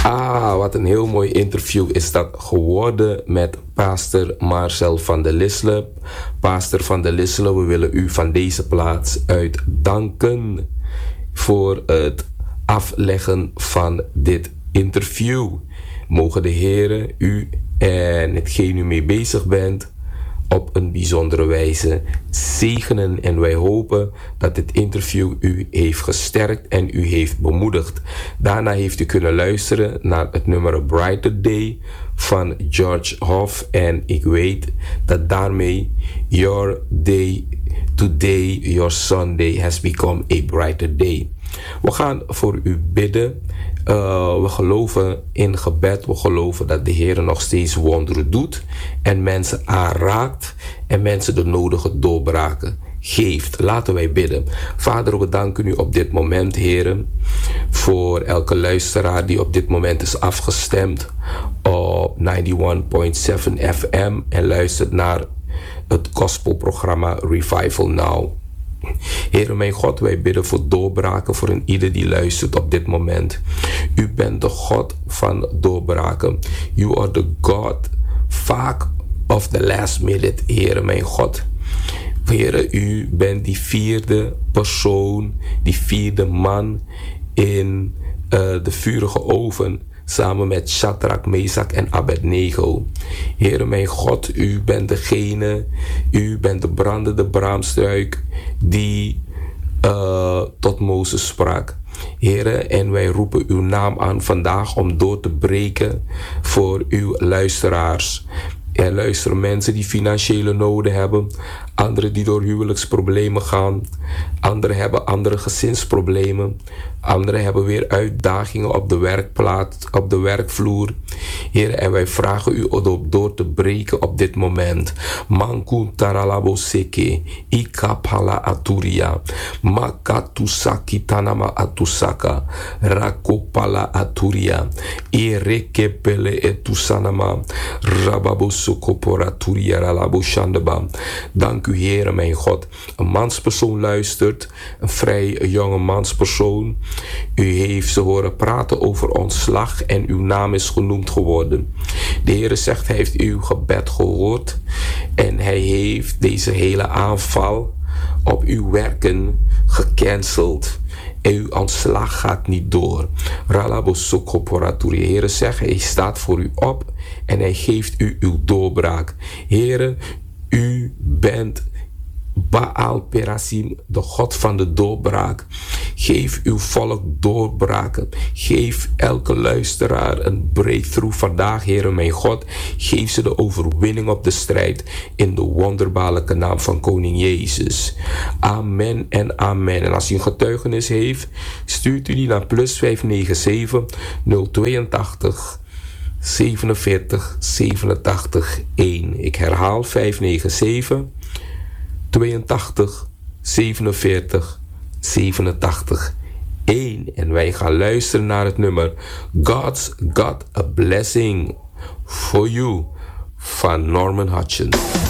Wat een heel mooi interview is dat geworden met pastor Marcel van der Lisselen. Pastor van der Lisselen, we willen u van deze plaats uit danken voor het afleggen van dit interview. Mogen de Heere u en hetgeen u mee bezig bent op een bijzondere wijze zegenen. En wij hopen dat dit interview u heeft gesterkt en u heeft bemoedigd. Daarna heeft u kunnen luisteren naar het nummer Brighter Day van George Hoff. En ik weet dat daarmee your day today, your Sunday has become a brighter day. We gaan voor u bidden. We geloven in gebed. We geloven dat de Heer nog steeds wonderen doet. En mensen aanraakt. En mensen de nodige doorbraken geeft. Laten wij bidden. Vader, we danken u op dit moment, Heer. Voor elke luisteraar die op dit moment is afgestemd. Op 91.7 FM. En luistert naar het gospelprogramma Revival Now. Heere mijn God, wij bidden voor doorbraken voor een ieder die luistert op dit moment. U bent de God van doorbraken. You are the God vaak of the last minute, Heere mijn God. Heere, u bent die vierde persoon, die vierde man in de vurige oven. Samen met Shadrach, Meshach en Abednego. Heere mijn God, u bent degene, u bent de brandende braamstruik die tot Mozes sprak. Heere, en wij roepen uw naam aan vandaag om door te breken voor uw luisteraars. Er luisteren mensen die financiële noden hebben. Anderen die door huwelijksproblemen gaan. Anderen hebben andere gezinsproblemen. Anderen hebben weer uitdagingen op de werkplaats, op de werkvloer. Heer, en wij vragen u door te breken op dit moment. Mankun taralabo seke, ikapala aturia, makatusaki tanama atusaka, rakopala aturia, erekepele etusanama, rababosokopora ralabo shandaba. Dank u, Heer, mijn God. Een manspersoon luistert, een vrij jonge manspersoon. U heeft ze horen praten over ontslag en uw naam is genoemd geworden. De Heer zegt, hij heeft uw gebed gehoord en hij heeft deze hele aanval op uw werken gecanceld. En uw ontslag gaat niet door. De Heer zegt, hij staat voor u op en hij geeft u uw doorbraak. Heer, u bent Baal Perasim, de God van de doorbraak. Geef uw volk doorbraken. Geef elke luisteraar een breakthrough vandaag, Heere mijn God. Geef ze de overwinning op de strijd in de wonderbaarlijke naam van Koning Jezus. Amen en amen. En als u een getuigenis heeft, stuurt u die naar +597 082 47 87 1. Ik herhaal 597 82 47 87 1. En wij gaan luisteren naar het nummer God's Got a Blessing for You van Norman Hutchins.